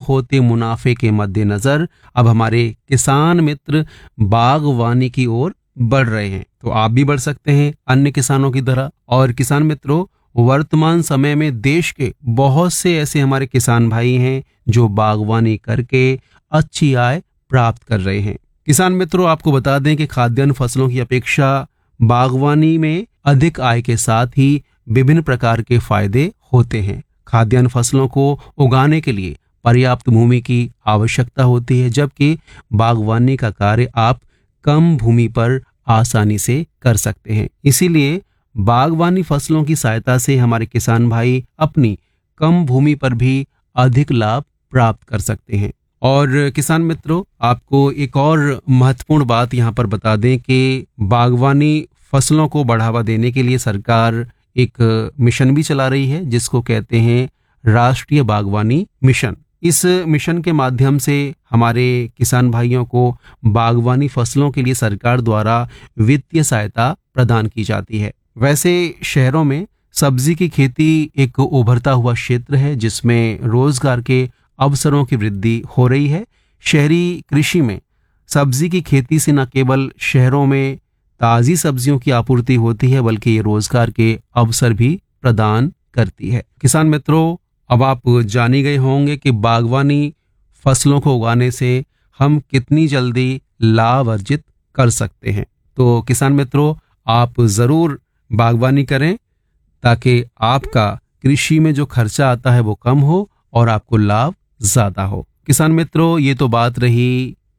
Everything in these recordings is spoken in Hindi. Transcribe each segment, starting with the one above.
होते मुनाफे के मद्देनजर अब हमारे किसान मित्र बागवानी की ओर बढ़ रहे हैं। तो आप भी बढ़ सकते हैं अन्य किसानों की तरह। और किसान मित्रों, वर्तमान समय में देश के बहुत से ऐसे हमारे किसान भाई हैं जो बागवानी करके अच्छी आय प्राप्त कर रहे हैं। किसान मित्रों, आपको बता दें कि खाद्यान्न फसलों की अपेक्षा बागवानी में अधिक आय के साथ ही विभिन्न प्रकार के फायदे होते हैं। खाद्यान्न फसलों को उगाने के लिए पर्याप्त भूमि की आवश्यकता होती है, जबकि बागवानी का कार्य आप कम भूमि पर आसानी से कर सकते हैं। इसीलिए बागवानी फसलों की सहायता से हमारे किसान भाई अपनी कम भूमि पर भी अधिक लाभ प्राप्त कर सकते हैं। और किसान मित्रों, आपको एक और महत्वपूर्ण बात यहाँ पर बता दें कि बागवानी फसलों को बढ़ावा देने के लिए सरकार एक मिशन भी चला रही है, जिसको कहते हैं राष्ट्रीय बागवानी मिशन। इस मिशन के माध्यम से हमारे किसान भाइयों को बागवानी फसलों के लिए सरकार द्वारा वित्तीय सहायता प्रदान की जाती है। वैसे शहरों में सब्जी की खेती एक उभरता हुआ क्षेत्र है, जिसमें रोजगार के अवसरों की वृद्धि हो रही है। शहरी कृषि में सब्जी की खेती से न केवल शहरों में ताज़ी सब्जियों की आपूर्ति होती है, बल्कि ये रोजगार के अवसर भी प्रदान करती है। किसान मित्रों, अब आप जान ही गए होंगे कि बागवानी फसलों को उगाने से हम कितनी जल्दी लाभ अर्जित कर सकते हैं। तो किसान मित्रों, आप ज़रूर बागवानी करें ताकि आपका कृषि में जो खर्चा आता है वो कम हो और आपको लाभ ज़्यादा हो। किसान मित्रों, ये तो बात रही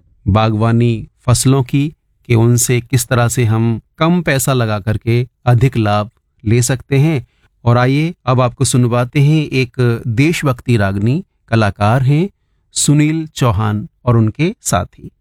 बागवानी फसलों की कि उनसे किस तरह से हम कम पैसा लगा करके अधिक लाभ ले सकते हैं। और आइए अब आपको सुनवाते हैं एक देशभक्ति रागनी कलाकार हैं सुनील चौहान और उनके साथी।